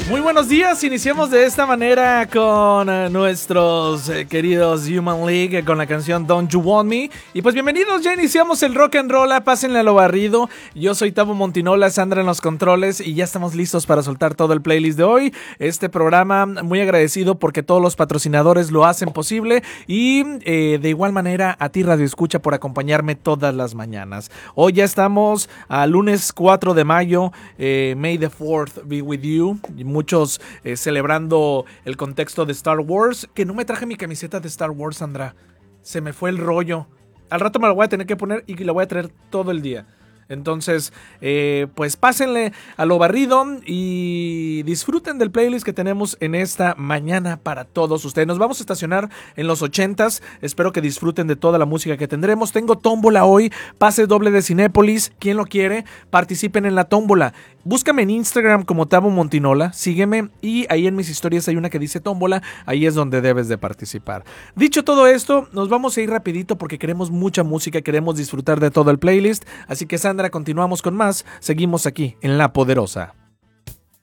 Muy buenos días, iniciamos de esta manera con nuestros queridos Human League con la canción Don't You Want Me. Y pues bienvenidos, ya iniciamos el rock and roll, pásenle a lo barrido. Yo soy Tavo Montinola, Sandra en los controles y ya estamos listos para soltar todo el playlist de hoy. Este programa muy agradecido porque todos los patrocinadores lo hacen posible y de igual manera a ti Radio Escucha por acompañarme todas las mañanas. Hoy ya estamos a lunes 4 de mayo, May the 4th be with you. Muchos celebrando el contexto de Star Wars. Que no me traje mi camiseta de Star Wars, Sandra. Se me fue el rollo. Al rato me la voy a tener que poner y la voy a traer todo el día. Entonces, pues pásenle a lo barrido y disfruten del playlist que tenemos en esta mañana para todos ustedes. Nos vamos a estacionar en los 80s. Espero que disfruten de toda la música que tendremos. Tengo tómbola hoy, pase doble de Cinépolis. ¿Quién lo quiere? Participen en la tómbola. Búscame en Instagram como Tavo Montinola, sígueme y ahí en mis historias hay una que dice tómbola, ahí es donde debes de participar. Dicho todo esto, nos vamos a ir rapidito porque queremos mucha música, queremos disfrutar de todo el playlist, así que Sandra, continuamos con más, seguimos aquí en La Poderosa.